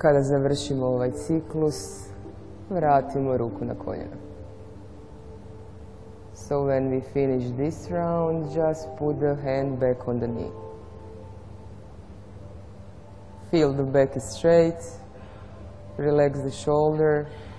Kada završimo ovaj ciklus, vratimo ruku na koljeno. So when we finish this round, just put the hand back on the knee. Feel the back is straight, relax the shoulder.